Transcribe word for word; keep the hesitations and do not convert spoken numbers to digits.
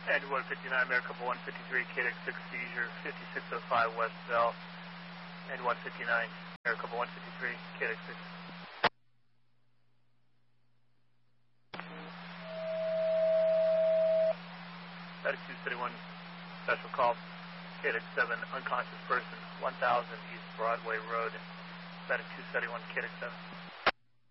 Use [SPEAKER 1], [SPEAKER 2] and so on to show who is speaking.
[SPEAKER 1] And one fifty-nine, Maricopa one fifty-three, K D X six seizure, fifty-six oh five West Bell. And one fifty-nine, Maricopa one fifty-three, K D X six. Latitude two seventy-one, special call, K D X seven, unconscious person, one thousand East Broadway Road, Latitude two seventy-one, K D X seven.